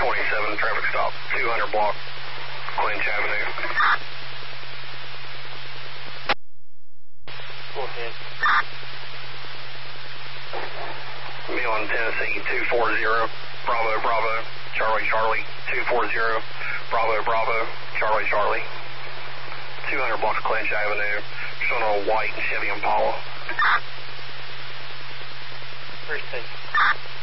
27, traffic stop, 200 block, Clinch Avenue. Go ahead. Milan, Tennessee, 240, Bravo, Bravo, Charlie, Charlie, 240, Bravo, Bravo, Charlie, Charlie. 200 blocks Clinch Avenue, showing a white Chevy Impala. Very safe.